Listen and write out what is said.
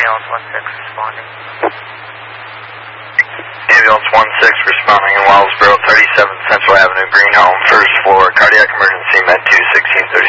Ambulance 16 responding. Ambulance 16 responding in Wellsboro, 37 Central Avenue, Green Home, first floor, cardiac emergency, med 2, 1630.